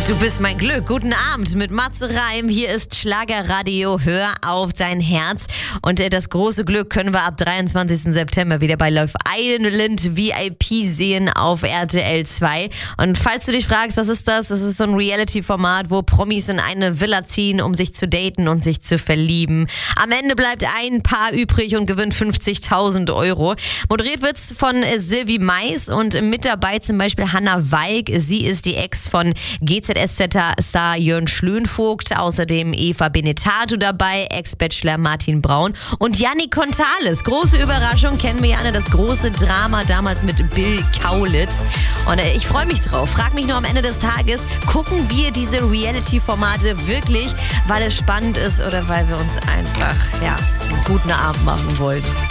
Du bist mein Glück. Guten Abend mit Matze Reim. Hier ist Schlagerradio. Hör auf dein Herz. Und das große Glück können wir ab 23. September wieder bei Love Island VIP sehen auf RTL 2. Und falls du dich fragst, was ist das? Das ist so ein Reality-Format, wo Promis in eine Villa ziehen, um sich zu daten und sich zu verlieben. Am Ende bleibt ein Paar übrig und gewinnt 50.000 Euro. Moderiert wird's von Sylvie Mais und mit dabei zum Beispiel Hannah Weig. Sie ist die Ex von GZSZ-Star Jörn Schlönvogt. Außerdem Eva Benetato dabei, Ex-Bachelor Martin Braun und Jannik Contales. Große Überraschung, kennen wir ja alle, das große Drama damals mit Bill Kaulitz. Und ich freue mich drauf. Frag mich nur am Ende des Tages, gucken wir diese Reality-Formate wirklich, weil es spannend ist oder weil wir uns einfach einen guten Abend machen wollen?